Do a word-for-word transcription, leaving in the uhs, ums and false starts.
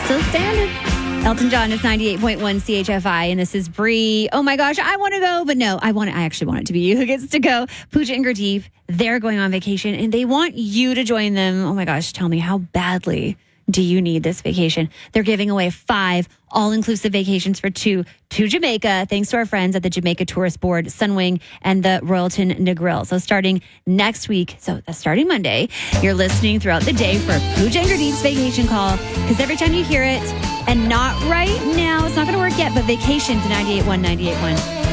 Still standing. Elton John is ninety-eight point one C H F I, and this is Bree. Oh my gosh, I want to go, but no, I want it, I actually want it to be you who gets to go. Pooja and Gurdeep, they're going on vacation, and they want you to join them. Oh my gosh, tell me, how badly do you need this vacation? They're giving away five all-inclusive vacations for two to Jamaica, thanks to our friends at the Jamaica Tourist Board, Sunwing, and the Royalton Negril. So starting next week, so that's starting Monday, you're listening throughout the day for Pooja and Gurdeep's vacation call, because every time you hear it, and not right now, it's not going to work yet, but vacation to ninety-eight point one, ninety-eight point one.